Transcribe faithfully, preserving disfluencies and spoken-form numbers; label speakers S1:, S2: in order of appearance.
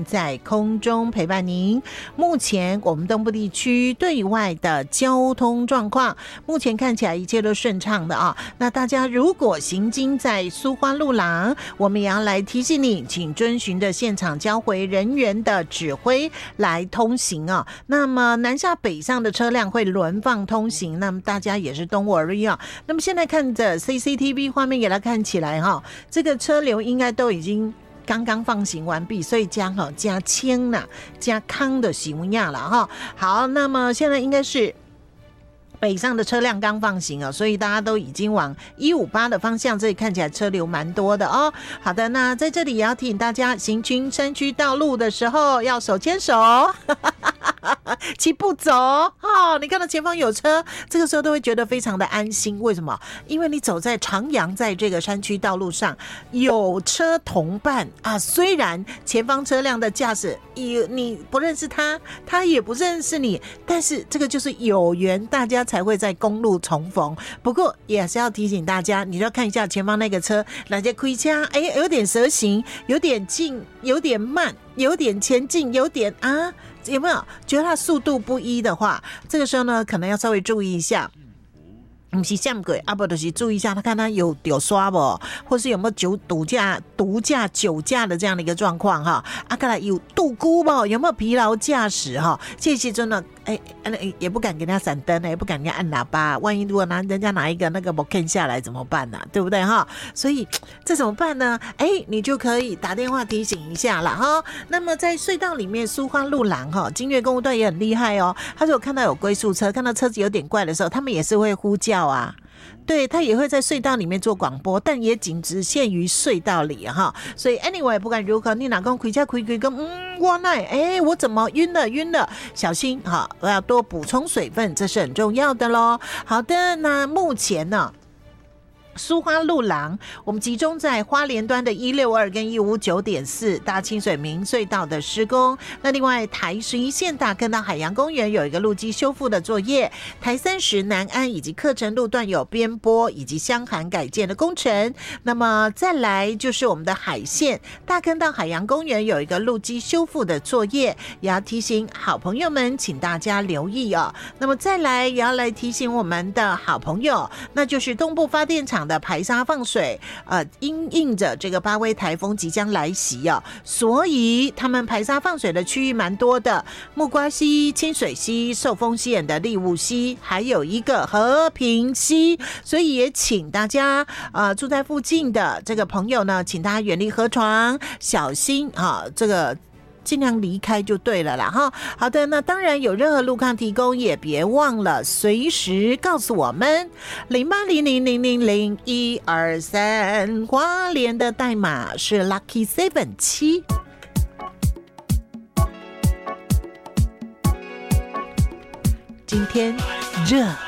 S1: 在空中陪伴您。目前我们东部地区对外的交通状况，目前看起来一切都顺畅的啊。那大家如果行经在苏花路廊，我们也要来提醒你，请遵循着现场交回人员的指挥来通行啊。那么南下北上的车辆会轮放通行，那么大家也是 don't worry 啊。那么现在看着 C C T V 画面给它看起来哈，这个车流应该都已经刚刚放行完毕，所以加哈加轻啦，加康的行样了哈。好，那么现在应该是北上的车辆刚放行哦，所以大家都已经往一五八的方向，这里看起来车流蛮多的哦。好的，那在这里也要提醒大家，行军山区道路的时候要手牵手，齐步走哦。你看到前方有车，这个时候都会觉得非常的安心。为什么？因为你走在徜徉在这个山区道路上，有车同伴啊。虽然前方车辆的驾驶你不认识他，他也不认识你，但是这个就是有缘，大家才会在公路重逢。不过也是要提醒大家，你要看一下前方那个车，哪些开车哎，有点蛇行，有点近，有点慢，有点前进，有点啊，有没有觉得它速度不一的话，这个时候呢可能要稍微注意一下。不是像鬼啊，不就是注意一下，他看他有有刷不，或是有没有酒毒驾、毒驾、酒驾的这样的一个状况哈。啊，看来有度孤不，有没有疲劳驾驶哈？这些真的哎哎也不敢给人家闪灯，也不敢给人家按喇叭，万一如果拿人家拿一个那个 bokeh 下来怎么办呢、啊？对不对哈？所以这怎么办呢？哎，你就可以打电话提醒一下啦哈。那么在隧道里面，苏花路廊哈，金岳公务队也很厉害哦。他说看到有龟速车，看到车子有点怪的时候，他们也是会呼叫啊，对，他也会在隧道里面做广播，但也仅只限于隧道里哈。所以 anyway 不管如何，你哪公开车开开跟嗯我那哎我怎么晕了晕了，小心哈，我要多补充水分，这是很重要的咯。好的，那目前呢？苏花路廊，我们集中在花莲端的一六二跟一五九点四大清水明隧道的施工。那另外台十一线大坑到海洋公园有一个路基修复的作业，台三十南安以及客城路段有边坡以及箱涵改建的工程。那么再来就是我们的海线大坑到海洋公园有一个路基修复的作业，也要提醒好朋友们，请大家留意哦。那么再来也要来提醒我们的好朋友，那就是东部发电厂的排沙放水，呃，因应着这个八威台风即将来袭哦，所以他们排沙放水的区域蛮多的，木瓜溪、清水溪、寿丰溪眼的利雾溪，还有一个和平溪，所以也请大家呃住在附近的这个朋友呢，请大家远离河床，小心啊，这个。尽量离开就对了啦哈。好的，那当然有任何路况提供，也别忘了随时告诉我们零八零零零零零一二三，花莲的代码是 Lucky Seven 七。今天热。